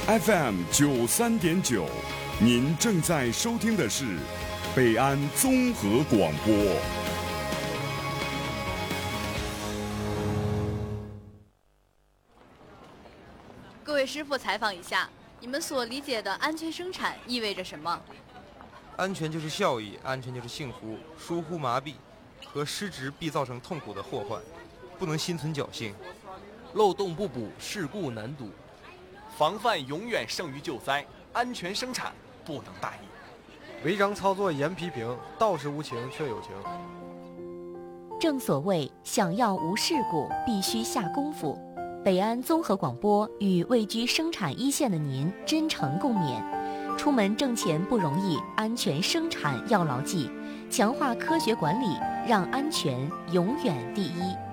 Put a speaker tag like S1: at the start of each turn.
S1: FM93.9，您正在收听的是北安综合广播。
S2: 各位师傅，采访一下，你们所理解的安全生产意味着什么？
S3: 安全就是效益，安全就是幸福。疏忽麻痹和失职必造成痛苦的祸患，不能心存侥幸。
S4: 漏洞不补，事故难堵。
S5: 防范永远胜于救灾，安全生产不能大意。
S6: 违章操作严批评，道是无情却有情。
S7: 正所谓想要无事故，必须下功夫。北安综合广播与位居生产一线的您真诚共勉。出门挣钱不容易，安全生产要牢记，强化科学管理，让安全永远第一。